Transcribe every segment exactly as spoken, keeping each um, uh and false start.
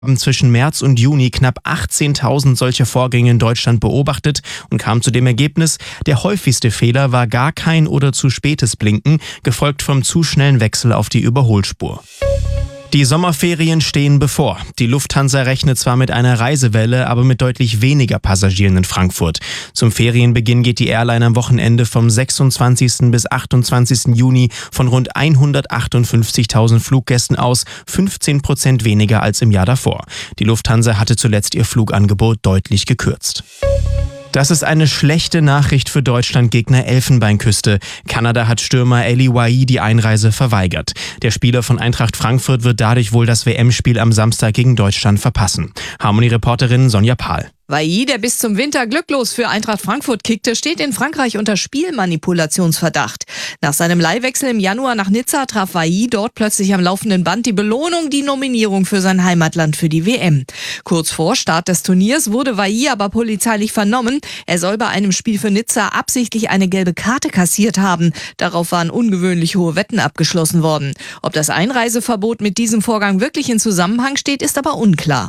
haben zwischen März und Juni knapp achtzehntausend solcher Vorgänge in Deutschland beobachtet und kam zu dem Ergebnis, der häufigste Fehler war gar kein oder zu spätes Blinken, gefolgt vom zu schnellen Wechsel auf die Überholspur. Die Sommerferien stehen bevor. Die Lufthansa rechnet zwar mit einer Reisewelle, aber mit deutlich weniger Passagieren in Frankfurt. Zum Ferienbeginn geht die Airline am Wochenende vom sechsundzwanzigsten bis achtundzwanzigsten Juni von rund hundertachtundfünfzigtausend Fluggästen aus, fünfzehn Prozent weniger als im Jahr davor. Die Lufthansa hatte zuletzt ihr Flugangebot deutlich gekürzt. Das ist eine schlechte Nachricht für Deutschland-Gegner Elfenbeinküste. Kanada hat Stürmer Eli Wahi die Einreise verweigert. Der Spieler von Eintracht Frankfurt wird dadurch wohl das W M-Spiel am Samstag gegen Deutschland verpassen. Harmony-Reporterin Sonja Pahl. Wahi, der bis zum Winter glücklos für Eintracht Frankfurt kickte, steht in Frankreich unter Spielmanipulationsverdacht. Nach seinem Leihwechsel im Januar nach Nizza traf Wahi dort plötzlich am laufenden Band die Belohnung, die Nominierung für sein Heimatland für die W M. Kurz vor Start des Turniers wurde Wahi aber polizeilich vernommen. Er soll bei einem Spiel für Nizza absichtlich eine gelbe Karte kassiert haben. Darauf waren ungewöhnlich hohe Wetten abgeschlossen worden. Ob das Einreiseverbot mit diesem Vorgang wirklich in Zusammenhang steht, ist aber unklar.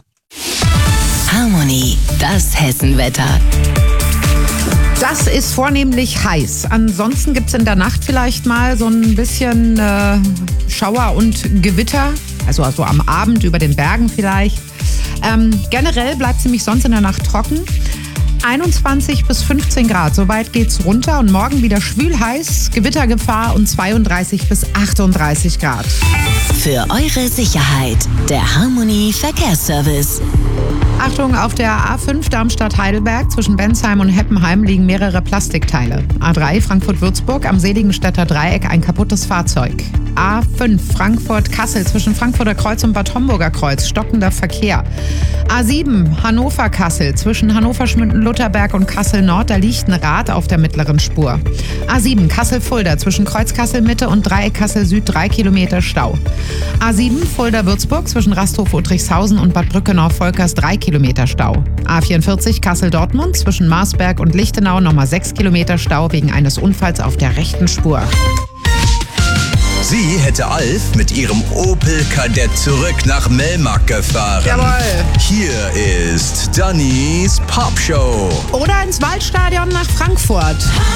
Harmony, das Hessenwetter. Das ist vornehmlich heiß. Ansonsten gibt es in der Nacht vielleicht mal so ein bisschen äh, Schauer und Gewitter. Also, also am Abend über den Bergen vielleicht. Ähm, generell bleibt es nämlich sonst in der Nacht trocken. einundzwanzig bis fünfzehn Grad, soweit geht's runter. Und morgen wieder schwül heiß, Gewittergefahr und zweiunddreißig bis achtunddreißig Grad. Für eure Sicherheit, der Harmony Verkehrsservice. Achtung, auf der A fünf Darmstadt-Heidelberg zwischen Bensheim und Heppenheim liegen mehrere Plastikteile. A drei Frankfurt-Würzburg am Seligenstädter Dreieck ein kaputtes Fahrzeug. A fünf Frankfurt-Kassel zwischen Frankfurter Kreuz und Bad Homburger Kreuz stockender Verkehr. A sieben Hannover-Kassel zwischen Hannover-Schmünden-Lutherberg und Kassel-Nord, da liegt ein Rad auf der mittleren Spur. A sieben Kassel-Fulda zwischen Kreuz-Kassel-Mitte und Dreieck Kassel-Süd drei Kilometer Stau. A sieben Fulda-Würzburg zwischen Rasthof-Udricshausen und Bad Brückenau-Volkers drei Kilometer Stau. A vierundvierzig Kassel-Dortmund zwischen Marsberg und Lichtenau nochmal sechs Kilometer Stau wegen eines Unfalls auf der rechten Spur. Sie hätte Alf mit ihrem Opel Kadett zurück nach Melmark gefahren. Jawohl. Hier ist Dannys Popshow. Oder ins Waldstadion nach Frankfurt.